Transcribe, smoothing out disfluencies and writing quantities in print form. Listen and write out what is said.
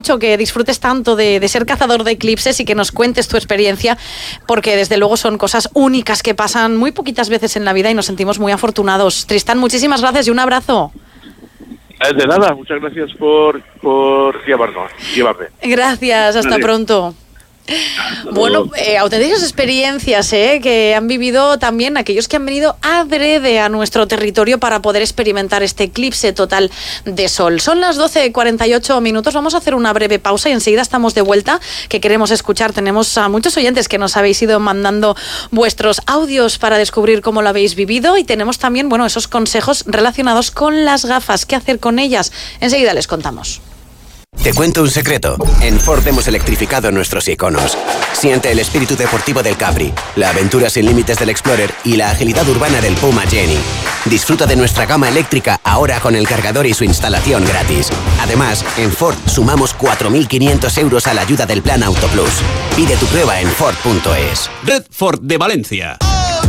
que disfrutes tanto de ser cazador de eclipses y que nos cuentes tu experiencia, porque desde luego son cosas únicas que pasan muy poquitas veces en la vida y nos sentimos muy afortunados. Tristán, muchísimas gracias y un abrazo. De nada, muchas gracias por llamarme. Gracias, hasta pronto. Bueno, auténticas experiencias que han vivido también aquellos que han venido adrede a nuestro territorio para poder experimentar este eclipse total de sol. Son las 12:48, vamos a hacer una breve pausa y enseguida estamos de vuelta, que queremos escuchar. Tenemos a muchos oyentes que nos habéis ido mandando vuestros audios para descubrir cómo lo habéis vivido y tenemos también, esos consejos relacionados con las gafas, qué hacer con ellas. Enseguida les contamos. Te cuento un secreto. En Ford hemos electrificado nuestros iconos. Siente el espíritu deportivo del Capri, la aventura sin límites del Explorer y la agilidad urbana del Puma Jenny. Disfruta de nuestra gama eléctrica ahora con el cargador y su instalación gratis. Además, en Ford sumamos 4.500 euros a la ayuda del Plan Auto Plus. Pide tu prueba en Ford.es. Red Ford de Valencia.